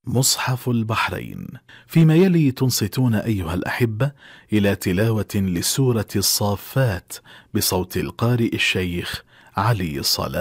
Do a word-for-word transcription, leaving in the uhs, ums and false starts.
مصحف البحرين. فيما يلي تنصتون أيها الأحبة إلى تلاوة لسورة الصافات بصوت القارئ الشيخ علي صلاح.